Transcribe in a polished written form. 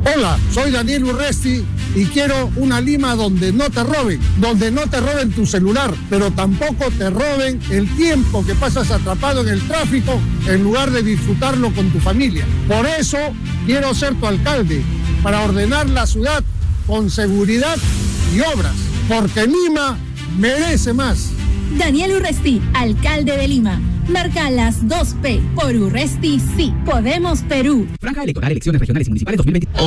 Hola, soy Daniel Urresti y quiero una Lima donde no te roben tu celular, pero tampoco te roben el tiempo que pasas atrapado en el tráfico en lugar de disfrutarlo con tu familia. Por eso quiero ser tu alcalde, para ordenar la ciudad con seguridad y obras, porque Lima merece más. Daniel Urresti, alcalde de Lima. Marca las 2P por Urresti, sí. Podemos Perú. Franja electoral, elecciones regionales y municipales 2020.